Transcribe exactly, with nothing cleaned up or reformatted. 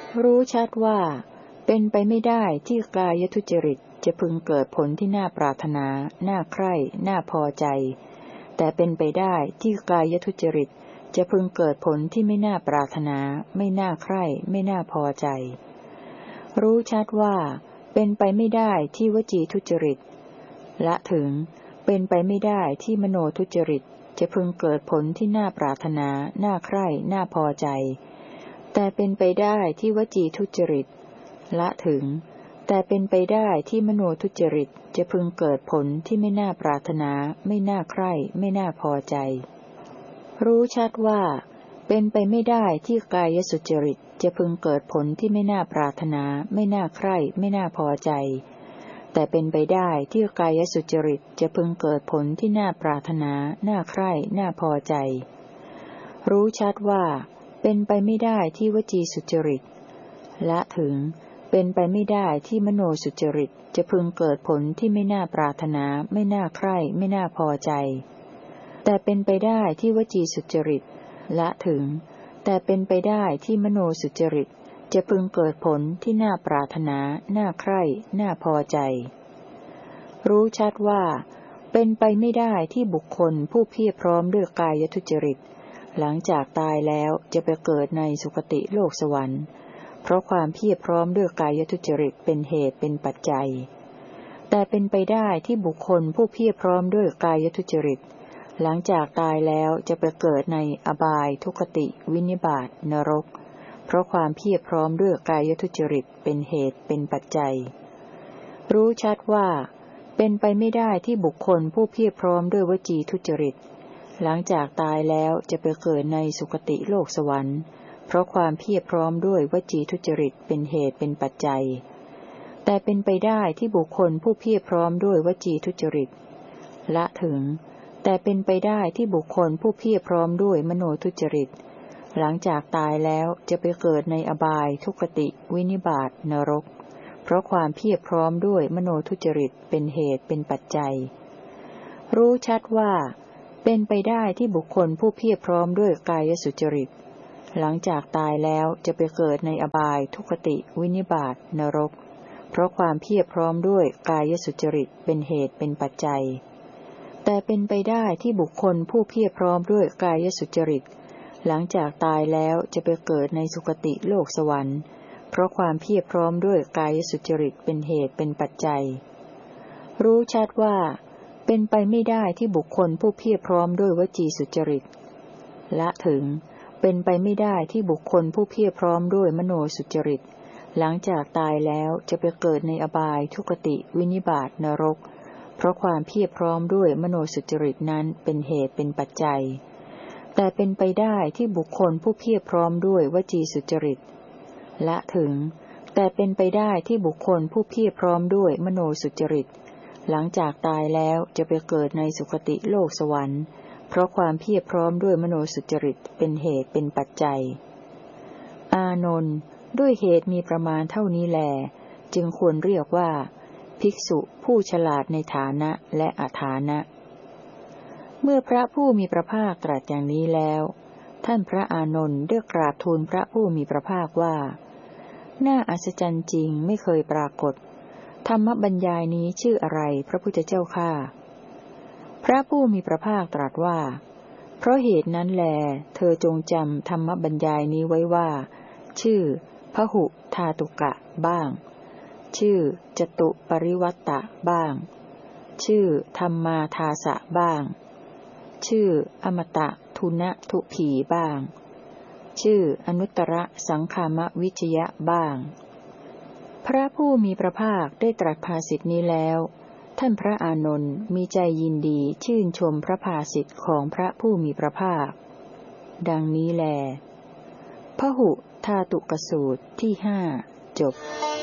รู้ชัดว่าเป็นไปไม่ได้ที่กายทุจริตจะพึงเกิดผลที่น่าปรารถนาน่าใคร่น่าพอใจแต่เป็นไปได้ที่กายทุจริตจะพึงเกิดผลที่ไม่น่าปรารถนาไม่น่าใคร่ไม่น่าพอใจรู้ชัดว่าเป็นไปไม่ได้ที่วจีทุจริตละถึงเป็นไปไม่ได้ที่มโนทุจริตจะพึงเกิดผลที่น่าปรารถนาน่าใคร่น่าพอใจแต่เป็นไปได้ที่วจีทุจริตละถึงแต่เป็นไปได้ที่มโนทุจริตจะพึงเกิดผลที่ไม่น่าปรารถนาไม่น่าใคร่ไม่น่าพอใจรู้ชัดว่าเป็นไปไม่ได้ที่กายสุจริตจะพึงเกิดผลที่ไม่น่าปรารถนาไม่น่าใคร่ไม่น่าพอใจแต่เป็นไปได้ที่กายสุจริตจะพึงเกิดผลที่น่าปรารถนาน่าใคร่น่าพอใจรู้ชัดว่าเป็นไปไม่ได้ที่วจีสุจริตละถึงเป็นไปไม่ได้ที่มโนสุจริตจะพึงเกิดผลที่ไม่น่าปรารถนาไม่น่าใคร่ไม่น่าพอใจแต่เป็นไปได้ที่วจีสุจริตละถึงแต่เป็นไปได้ที่มโนสุจริตจะพึงเกิดผลที่น่าปรารถนาน่าใคร่น่าพอใจรู้ชัดว่าเป็นไปไม่ได้ที่บุคคลผู้เพียรพร้อมด้วยกายทุจริตหลังจากตายแล้วจะไปเกิดในสุคติโลกสวรรค์เพราะความเพียรพร้อมด้วยกายทุจริตเป็นเหตุเป็นปัจจัยแต่เป็นไปได้ที่บุคคลผู้เพียรพร้อมด้วยกายทุจริตหลังจากตายแล้วจะไปเกิดในอบายทุคติวินิบาตนรกเพราะความเพียรพร้อมด้วยกายทุจริตเป็นเหตุเป็นปัจจัยรู้ชัดว่าเป็นไปไม่ได้ที่บุคคลผู้เพียรพร้อมด้วยวจีทุจริตหลังจากตายแล้วจะไปเกิดในสุคติโลกสวรรค์เพราะความเพียรพร้อมด้วยวจีทุจริตเป็นเหตุเป็นปัจจัยแต่เป็นไปได้ที่บุคคลผู้เพียรพร้อมด้วยวจีทุจริตละถึงแต่เป็นไปได้ที่บุคคลผู้เพียรพร้อมด้วยมโนทุจริตหลังจากตายแล้วจะไปเกิดในอบายทุคติวินิบาตนรกเพราะความเพียรพร้อมด้วยมโนทุจริตเป็นเหตุเป็นปัจจัยรู้ชัดว่าเป็นไปได้ที่บุคคลผู้เพียรพร้อมด้วยกายสุจริตหลังจากตายแล้วจะไปเกิดในอบายทุคติวินิบาตนรกเพราะความเพียรพร้อมด้วยกายสุจริตเป็นเหตุเป็นปัจจัยแต่เป็นไปได้ที่บุคคลผู้เพียรพร้อมด้วยกายสุจริตหลังจากตายแล้วจะไปเกิดในสุคติโลกสวรรค์เพราะความเพียรพร้อมด้วยกายสุจริตเป็นเหตุเป็นปัจจัยรู้ชัดว่าเป็นไปไม่ได้ที่บุคคลผู้เพียรพร้อมด้วยวจีสุจริตละถึงเป็นไปไม่ได้ที่บุคคลผู้เพียรพร้อมด้วยมโนสุจริตหลังจากตายแล้วจะไปเกิดในอบายทุคติวินิบาตนรกเพราะความเพียรพร้อมด้วยมโนสุจริตนั้นเป็นเหตุเป็นปัจจัยแต่เป็นไปได้ที่บุคคลผู้เพียรพร้อมด้วยวจีสุจริตละถึงแต่เป็นไปได้ที่บุคคลผู้เพียรพร้อมด้วยมโนสุจริตหลังจากตายแล้วจะไปเกิดในสุคติโลกสวรรค์เพราะความเพียรพร้อมด้วยมโนสุจริตเป็นเหตุเป็นปัจจัยอานนท์ด้วยเหตุมีประมาณเท่านี้แลจึงควรเรียกว่าภิกษุผู้ฉลาดในฐานะและอฐานะเมื่อพระผู้มีพระภาคตรัสอย่างนี้แล้วท่านพระอานนท์ได้กราบทูลพระผู้มีพระภาคว่าน่าอัศจรรย์จริงไม่เคยปรากฏธรรมบรรยายนี้ชื่ออะไรพระพุทธเจ้าข้าพระผู้มีพระภาคตรัสว่าเพราะเหตุนั้นแลเธอจงจำธรรมบรรยายนี้ไว้ว่าชื่อพหุธาตุกะบ้างชื่อจตุปริวัตตะบ้างชื่อธรรมาทาสะบ้างชื่ออมตะทุนะทุผีบ้างชื่ออนุตตรสังคามวิชยะบ้างพระผู้มีพระภาคได้ตรัสภาษิตนี้แล้วท่านพระอานนท์มีใจยินดีชื่นชมพระภาษิตของพระผู้มีพระภาคดังนี้แลพหุธาตุกสูตรที่ห้าจบ